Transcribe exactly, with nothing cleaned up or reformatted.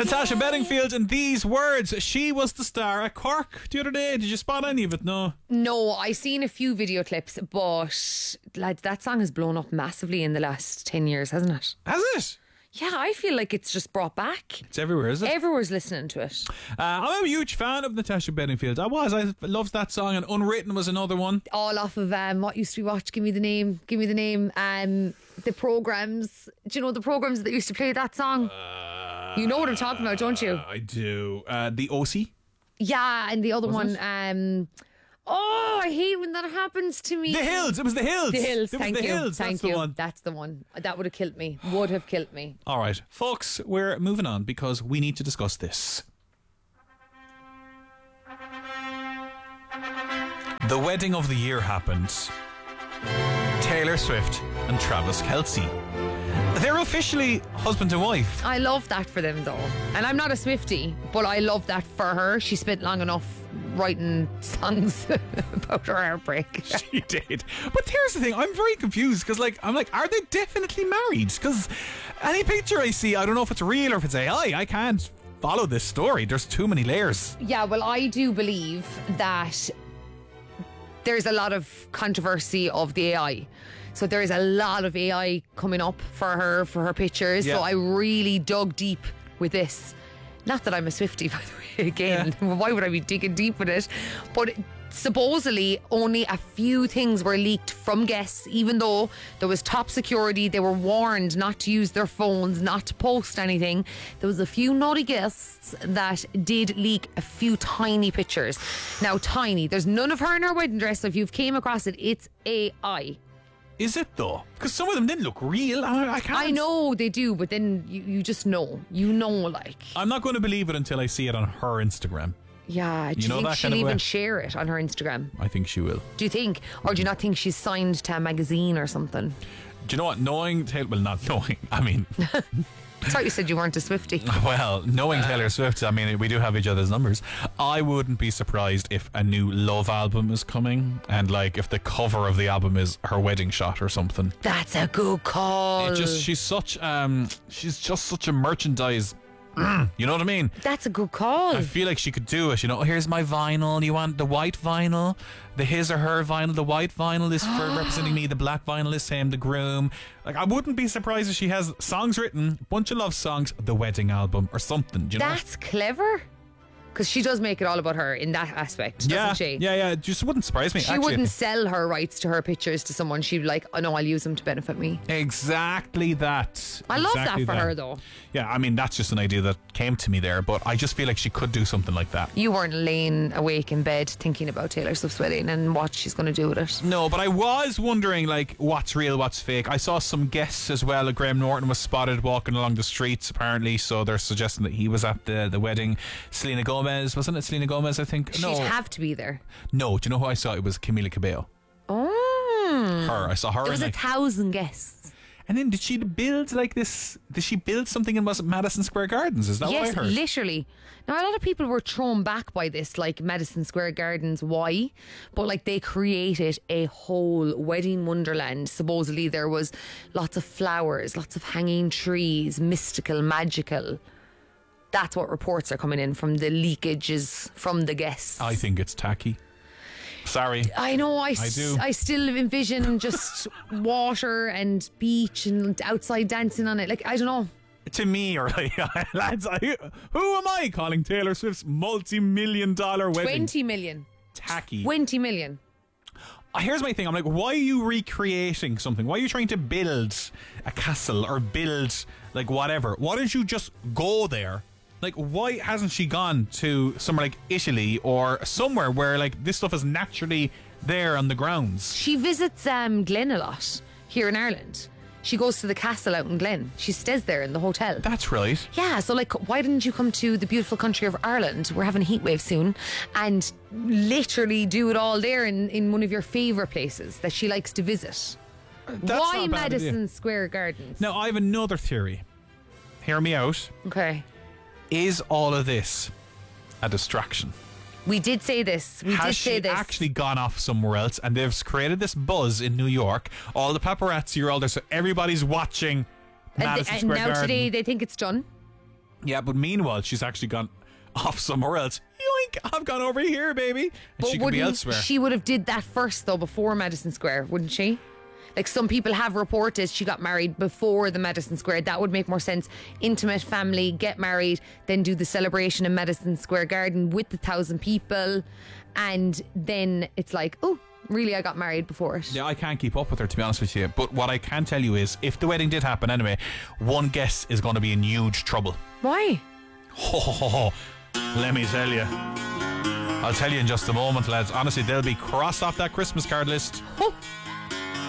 Natasha Bedingfield and these words. She was the star at Cork the other day. Did you spot any of it? No. No, I seen a few video clips, but lads, that song has blown up massively in the last ten years, hasn't it? Has it? Yeah, I feel like it's just brought back. It's everywhere, is it? Everywhere's listening to it. Uh, I'm a huge fan of Natasha Bedingfield. I was. I loved that song, and Unwritten was another one. All off of um, what used to be watched. Give me the name. Give me the name. Um, the programs. Do you know the programs that used to play that song? Uh, you know what I'm talking about, don't you? I do. Uh, the O C. Yeah, and the other Was one. it? Um, oh, I hate when that happens to me. The Hills. It was the Hills. The Hills. It was Thank the you. Hills. Thank That's you. the one. That's the one. That would have killed me. Would have killed me. All right, folks, we're moving on because we need to discuss this. The wedding of the year happened. Taylor Swift and Travis Kelce. They're officially husband and wife. I love that for them though. And I'm not a Swiftie, but I love that for her. She spent long enough writing songs about her heartbreak. She did. But here's the thing, I'm very confused because like I'm like, are they definitely married? Because any picture I see, I don't know if it's real or if it's A I. I can't follow this story. There's too many layers. Yeah, well, I do believe that there's a lot of controversy of the A I. So there is a lot of A I coming up for her, for her pictures. Yeah. So I really dug deep with this. Not that I'm a Swiftie, by the way, again. Yeah. Why would I be digging deep with it? But supposedly only a few things were leaked from guests, even though there was top security. They were warned not to use their phones, not to post anything. There was a few naughty guests that did leak a few tiny pictures. Now, tiny. There's none of her in her wedding dress. So if you've came across it, it's A I. Is it though? Because some of them didn't look real. I, I can't. I know they do, but then you, you just know. You know, like. I'm not going to believe it until I see it on her Instagram. Yeah, do you, You know think that she'll kind of even way? share it on her Instagram? I think she will. Do you think? Or do you not think she's signed to a magazine or something? Do you know what? Knowing Taylor, well, not knowing. I mean, I thought you said you weren't a Swiftie. well, knowing Taylor Swift, I mean, we do have each other's numbers. I wouldn't be surprised if a new Love album is coming, and like if the cover of the album is her wedding shot or something. That's a good call. It just she's such um she's just such a merchandise. You know what I mean? That's a good call. I feel like she could do it. You know, oh, here's my vinyl. You want the white vinyl, the his or her vinyl. The white vinyl is for representing me. The black vinyl is him, the groom. Like, I wouldn't be surprised if she has songs written, a bunch of love songs, the wedding album or something. Do you know? That's clever. Because she does make it all about her in that aspect, doesn't yeah, she? yeah, yeah. It just wouldn't surprise me. She actually. wouldn't sell her rights to her pictures to someone. She'd be like, oh no, I'll use them to benefit me. Exactly that. I love exactly that for that. her though. Yeah, I mean, that's just an idea that came to me there, but I just feel like she could do something like that. You weren't laying awake in bed thinking about Taylor Swift's wedding and what she's going to do with it. No, but I was wondering, like, what's real, what's fake. I saw some guests as well. Graham Norton was spotted walking along the streets, apparently, so they're suggesting that he was at the, the wedding. Selena Gomez, wasn't it Selena Gomez, I think? She'd no. have to be there. No, do you know who I saw? It was Camila Cabello. Oh. Her. I saw her. There was and, a like, thousand guests. and then did she build, like, this... Did she build something in was it Madison Square Gardens? Is that Yes, what I heard? literally. Now, a lot of people were thrown back by this, like Madison Square Gardens, why? But, like, they created a whole wedding wonderland. Supposedly there was lots of flowers, lots of hanging trees, mystical, magical. That's what reports are coming in from the leakages from the guests. I think it's tacky. Sorry. I know, I, I do. I still envision just water and beach and outside dancing on it. Like, I don't know. To me, or like, lads, I, who am I calling Taylor Swift's multi-million dollar wedding twenty million. tacky? twenty million. Uh, Here's my thing. I'm like, why are you recreating something? Why are you trying to build a castle or build like whatever? Why don't you just go there? Like, why hasn't she gone to somewhere like Italy or somewhere where like this stuff is naturally there on the grounds? She visits um, Glen a lot here in Ireland. She goes to the castle out in Glen. She stays there in the hotel. That's right. Yeah, so like, why didn't you come to the beautiful country of Ireland? We're having a heat wave soon, and literally do it all there in, in one of your favourite places that she likes to visit. That's Why not a bad Madison idea. Square Gardens? Now, I have another theory. Hear me out. Okay. Is all of this a distraction? We did say this. We Has did say she this. actually gone off somewhere else and they've created this buzz in New York? All the paparazzi are all there, so everybody's watching and, Madison and Square now Garden. today they think it's done. Yeah, but meanwhile, she's actually gone off somewhere else. Yoink! I've gone over here, baby. And But she could be wouldn't elsewhere. she would have did that first though before Madison Square, wouldn't she? Like some people have reported she got married before the Madison Square. That would make more sense. Intimate family, get married, then do the celebration in Madison Square Garden with the thousand people, and then it's like, oh, really, I got married before it. Yeah, I can't keep up with her, to be honest with you. But what I can tell you is, if the wedding did happen anyway, one guest is going to be in huge trouble. Why? Ho, ho, ho, ho. Let me tell you. I'll tell you in just a moment, lads. Honestly, they'll be crossed off that Christmas card list. Oh,